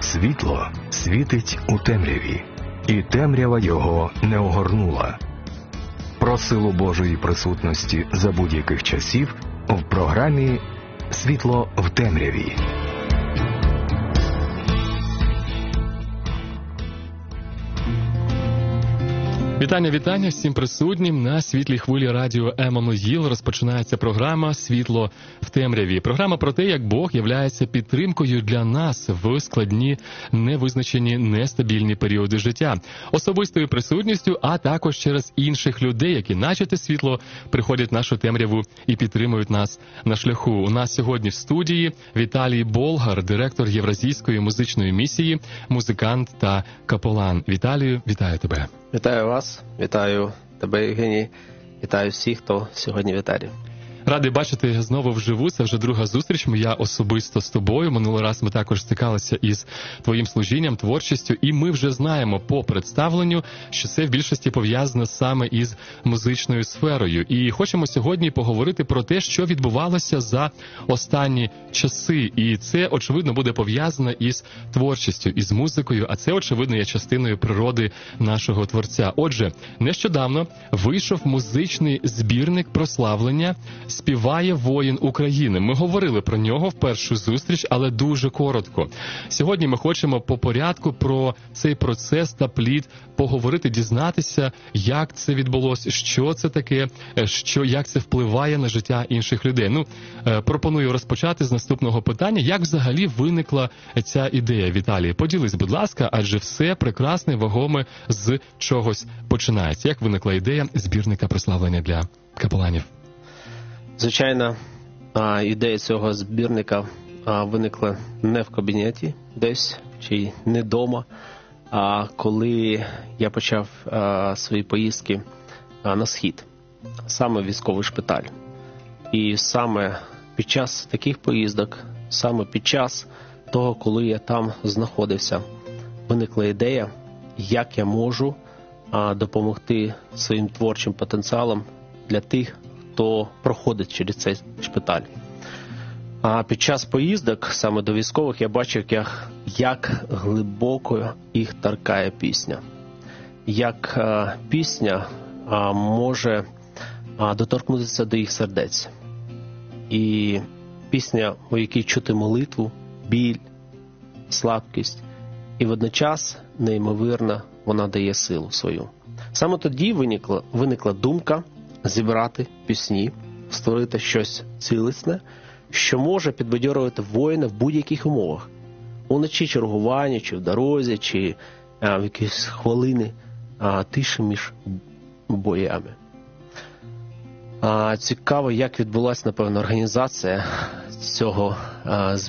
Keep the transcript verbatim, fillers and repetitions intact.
Світло світить у темряві, і темрява його не огорнула. Про силу Божої присутності за будь-яких часів в програмі «Світло в темряві». Вітання, вітання всім присутнім. На світлій хвилі радіо Еммануїл розпочинається програма «Світло в темряві». Програма про те, як Бог являється підтримкою для нас в складні, невизначені, нестабільні періоди життя. Особистою присутністю, а також через інших людей, які наче те світло приходять в нашу темряву і підтримують нас на шляху. У нас сьогодні в студії Віталій Болгар, директор Євразійської музичної місії, музикант та капелан. Віталію, вітаю тебе. Вітаю вас, вітаю тебе, Євгеній, вітаю всіх, хто сьогодні в етері. Радий бачити знову вживу, це вже друга зустріч моя особисто з тобою. Минулий раз ми також стикалися із твоїм служінням, творчістю, і ми вже знаємо по представленню, що це в більшості пов'язано саме із музичною сферою. І хочемо сьогодні поговорити про те, що відбувалося за останні часи. І це, очевидно, буде пов'язано із творчістю, із музикою, а це, очевидно, є частиною природи нашого творця. Отже, нещодавно вийшов музичний збірник прославлення «Співає воїн України». Ми говорили про нього в першу зустріч, але дуже коротко. Сьогодні ми хочемо по порядку про цей процес та плід поговорити, дізнатися, як це відбулося, що це таке, що, як це впливає на життя інших людей. Ну, пропоную розпочати з наступного питання. Як взагалі виникла ця ідея, Віталій? Поділись, будь ласка, адже все прекрасне, вагоме з чогось починається. Як виникла ідея збірника прославлення для капеланів? Звичайно, ідея цього збірника виникла не в кабінеті десь, чи не вдома, а коли я почав свої поїздки на схід, саме в військовий шпиталь. І саме під час таких поїздок, саме під час того, коли я там знаходився, виникла ідея, як я можу допомогти своїм творчим потенціалом для тих, хто проходить через цей шпиталь. А під час поїздок, саме до військових, я бачив, як, як глибоко їх торкає пісня. Як а, пісня а, може а, доторкнутися до їх сердець. І пісня, у якій чути молитву, біль, слабкість. І водночас, неймовірно, вона дає силу свою. Саме тоді виникла, виникла думка зібрати пісні, створити щось цілісне, що може підбадьорювати воїна в будь-яких умовах. Уночі чергування, чи в дорозі, чи а, в якісь хвилини а, тиші між боями. А, цікаво, як відбулася, напевно, організація цього а,